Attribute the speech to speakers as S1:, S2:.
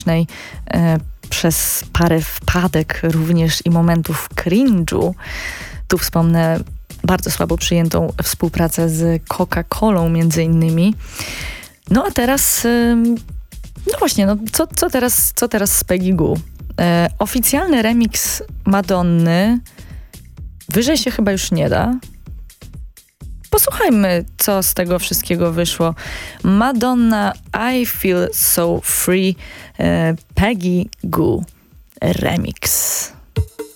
S1: przez parę wpadek również i momentów cringe'u. Tu wspomnę bardzo słabo przyjętą współpracę z Coca-Colą między innymi. No a teraz, no właśnie, no co teraz z Peggy Gou? Oficjalny remix Madonny wyżej się chyba już nie da. Posłuchajmy, co z tego wszystkiego wyszło. Madonna, I Feel So Free, Peggy Gou remix.